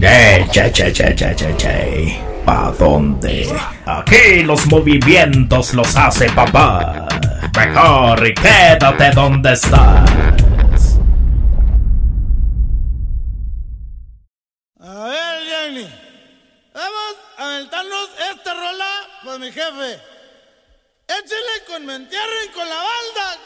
Che. ¿Pa' dónde? Aquí los movimientos los hace papá. Mejor y quédate donde estás. A ver, Jenny, vamos a aventarnos esta rola, pues mi jefe. Échale con me entierren con la balda.